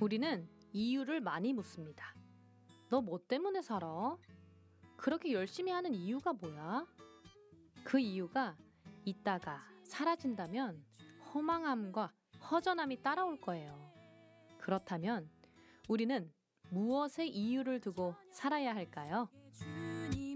우리는 이유를 많이 묻습니다. 너 뭐 때문에 살아? 그렇게 열심히 하는 이유가 뭐야? 그 이유가 있다가 사라진다면 허망함과 허전함이 따라올 거예요. 그렇다면 우리는 무엇에 이유를 두고 살아야 할까요?